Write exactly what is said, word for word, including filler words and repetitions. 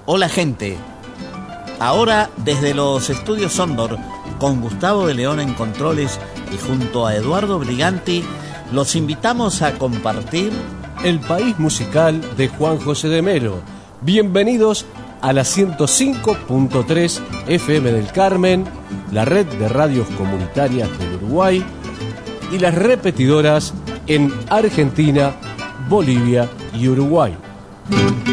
Hola gente, ahora desde los estudios Sondor, con Gustavo de León en controles y junto a Eduardo Briganti, los invitamos a compartir El País Musical de Juan José de Melo. Bienvenidos a la ciento cinco punto tres F M del Carmen, la red de radios comunitarias del Uruguay y las repetidoras en Argentina, Bolivia y Uruguay.